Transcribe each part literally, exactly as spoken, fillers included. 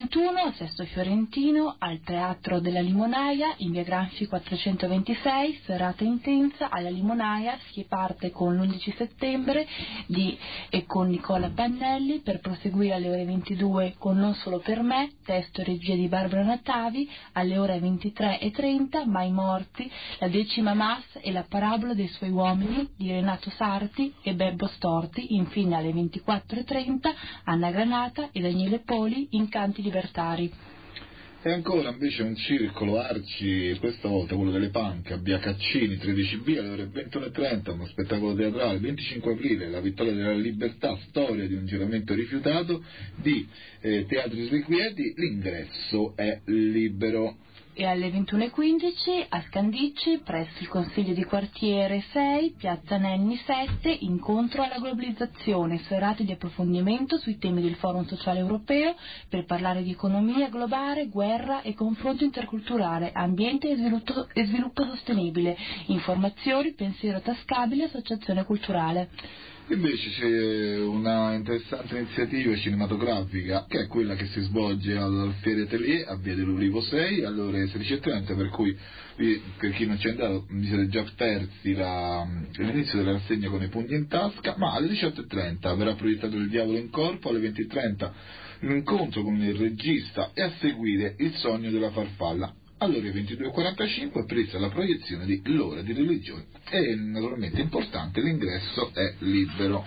ventuno a Sesto Fiorentino al Teatro della Limonaia in via Granfi quattrocentoventisei, serata intensa alla Limonaia. Si parte con l'undici settembre di, e con Nicola Pannelli per proseguire alle ore ventidue con Non solo per me, testo e regia di Barbara Natavi, alle ore ventitré e trenta Mai morti, la decima Mass e la parabola dei suoi uomini di Renato Sarti e Bebbo Storti. Infine alle ventiquattro e trenta Anna Granata e Daniele Poli in Canti Libertari. E ancora invece un circolo Arci, questa volta quello delle Panche, a via Caccini tredici B alle ore ventuno e trenta, uno spettacolo teatrale. Venticinque aprile, la vittoria della libertà, storia di un giuramento rifiutato di eh, Teatri Irrequieti. L'ingresso è libero. E alle ventuno e quindici a Scandicci, presso il Consiglio di Quartiere sei, Piazza Nenni sette, incontro alla globalizzazione, serate di approfondimento sui temi del Forum Sociale Europeo per parlare di economia globale, guerra e confronto interculturale, ambiente e sviluppo, e sviluppo sostenibile. Informazioni, pensiero tascabile, associazione culturale. Invece c'è una interessante iniziativa cinematografica che è quella che si svolge all'Alfieri Atelier a via dell'Ulivo sei alle ore sedici e trenta, per cui per chi non c'è andato vi siete già persi la, l'inizio della rassegna con i pugni in tasca. Ma alle diciotto e trenta verrà proiettato Il diavolo in corpo, alle venti e trenta l'incontro con il regista e a seguire Il sogno della farfalla. Alle ore ventidue e quarantacinque è presa la proiezione di L'ora di religione e naturalmente importante, l'ingresso è libero.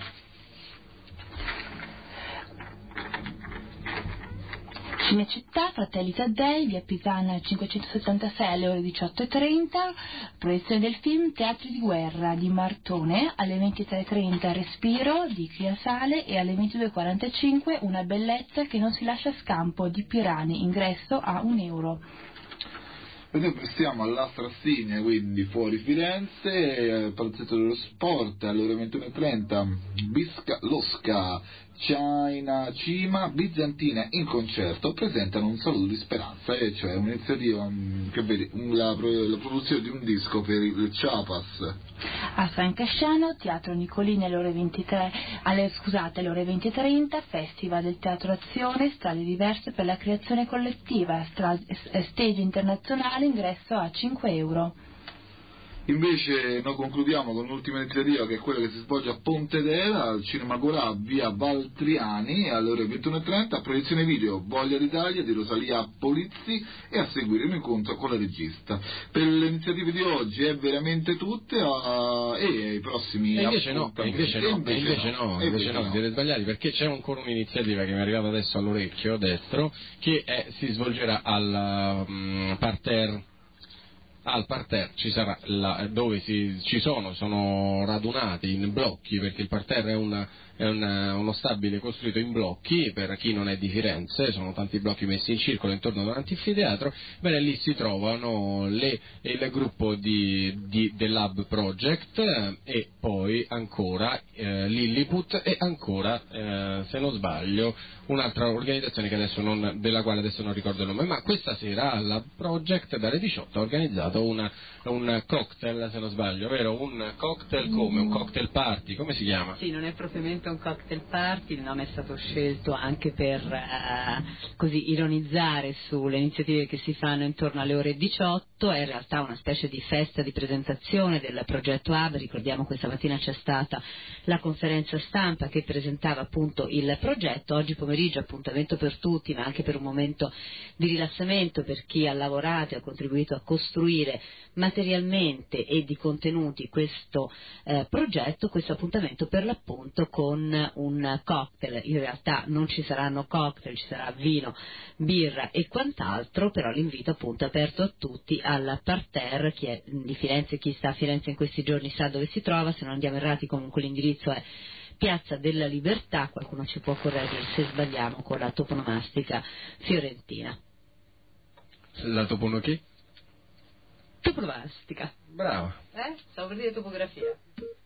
Cinecittà, Fratelli Taddei, via Pisana cinquecentosettantasei alle ore diciotto e trenta, proiezione del film Teatri di guerra di Martone, alle ventitré e trenta Respiro di Criasale e alle ventidue e quarantacinque Una bellezza che non si lascia scampo di Pirani, ingresso a un euro. E noi passiamo alla Strassinia, quindi fuori Firenze, eh, Palazzetto dello Sport, alle ore ventuno e trenta, Bisca, Losca, China, Cima, Bizantina in concerto presentano Un saluto di speranza, e cioè un'iniziativa um, che vede um, la, la produzione di un disco per il Chiapas. A San Casciano, Teatro Nicolini alle ore ventitré, alle, scusate, alle ore venti e trenta, Festival del Teatro Azione, strade diverse per la creazione collettiva, stra, stage internazionale, ingresso a cinque euro. Invece noi concludiamo con l'ultima iniziativa, che è quella che si svolge a Pontedera, al Cinema Gorà, via Valtriani, alle ore ventuno e trenta, proiezione video Voglia d'Italia di Rosalia Polizzi e a seguire un incontro con la regista. Per le iniziative di oggi è veramente tutte, uh, e i prossimi e invece no, e invece no, e invece, invece no, no, invece no, no. Siete sbagliati, perché c'è ancora un'iniziativa che mi è arrivata adesso all'orecchio destro, che è, si svolgerà al um, parterre. Al parterre ci sarà la, dove si, ci sono, sono radunati in blocchi, perché il parterre è, una, è una, uno stabile costruito in blocchi, per chi non è di Firenze, sono tanti blocchi messi in circolo intorno all'anfiteatro. Bene, lì si trovano le, il gruppo di, di, del Lab Project eh, e poi ancora eh, Lilliput e ancora, eh, se non sbaglio, un'altra organizzazione che adesso non, della quale adesso non ricordo il nome, ma questa sera al Lab Project dalle diciotto ha organizzato Una, un cocktail, se non sbaglio, vero? Un cocktail come? Un cocktail party, come si chiama? Sì, non è propriamente un cocktail party, il nome è stato scelto anche per uh, così ironizzare sulle iniziative che si fanno intorno alle ore diciotto, è in realtà una specie di festa di presentazione del progetto Hub. Ricordiamo questa mattina c'è stata la conferenza stampa che presentava appunto il progetto, oggi pomeriggio appuntamento per tutti, ma anche per un momento di rilassamento per chi ha lavorato e ha contribuito a costruire materialmente e di contenuti questo eh, progetto, questo appuntamento per l'appunto con un cocktail. In realtà non ci saranno cocktail, ci sarà vino, birra e quant'altro, però l'invito appunto è aperto a tutti al parterre. Chi è di Firenze, chi sta a Firenze in questi giorni sa dove si trova, se non andiamo errati comunque l'indirizzo è Piazza della Libertà, qualcuno ci può correggere se sbagliamo con la toponomastica fiorentina. La topono chi? Toponomastica. Bravo. Eh? Stavo per dire topografia.